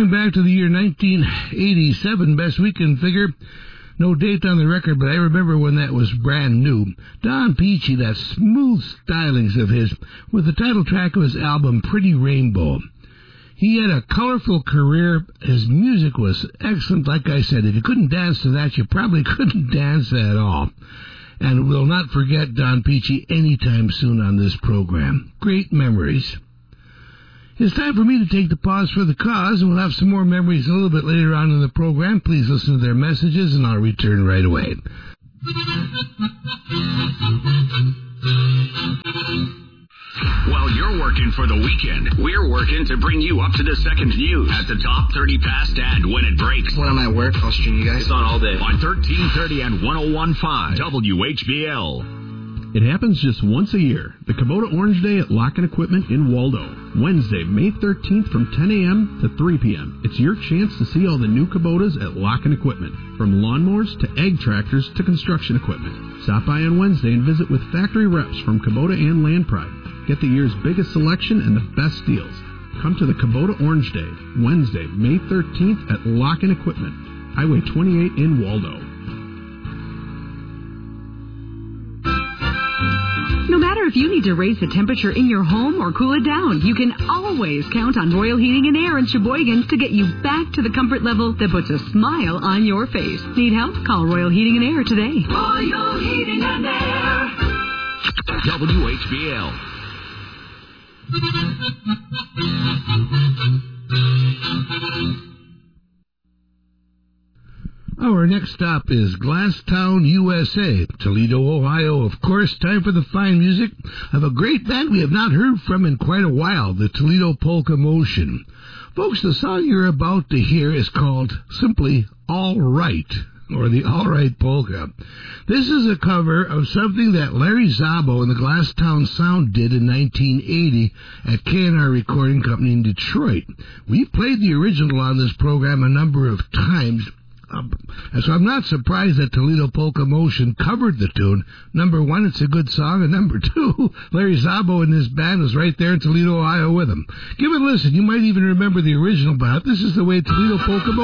going back to the year 1987, best weekend figure. No date on the record, but I remember when that was brand new. Don Peachy, that smooth stylings of his, with the title track of his album, Pretty Rainbow. He had a colorful career. His music was excellent. Like I said, if you couldn't dance to that, you probably couldn't dance at all. And we'll not forget Don Peachy anytime soon on this program. Great memories. It's time for me to take the pause for the cause, and we'll have some more memories a little bit later on in the program. Please listen to their messages, and I'll return right away. While you're working for the weekend, we're working to bring you up to the second news at the top 30 past and when it breaks. When I'm at work, I'll stream you guys. It's on all day. On 1330 and 101.5 WHBL. It happens just once a year, the Kubota Orange Day at Lock & Equipment in Waldo. Wednesday, May 13th from 10 a.m. to 3 p.m. It's your chance to see all the new Kubotas at Lock & Equipment, from lawnmowers to ag tractors to construction equipment. Stop by on Wednesday and visit with factory reps from Kubota and Land Pride. Get the year's biggest selection and the best deals. Come to the Kubota Orange Day, Wednesday, May 13th at Lock & Equipment, Highway 28 in Waldo. No matter if you need to raise the temperature in your home or cool it down, you can always count on Royal Heating and Air in Sheboygan to get you back to the comfort level that puts a smile on your face. Need help? Call Royal Heating and Air today. Royal Heating and Air. WHBL. Our next stop is Glasstown, USA, Toledo, Ohio. Of course, time for the fine music of a great band we have not heard from in quite a while, the Toledo Polka Motion. Folks, the song you're about to hear is called simply All Right, or the All Right Polka. This is a cover of something that Larry Szabo and the Glasstown Sound did in 1980 at K&R Recording Company in Detroit. We've played the original on this program a number of times, so I'm not surprised that Toledo Polka Motion covered the tune. Number one, it's a good song, and number two, Larry Szabo and his band was right there in Toledo, Ohio with him. Give it a listen. You might even remember the original, but this is the way Toledo Polka Motion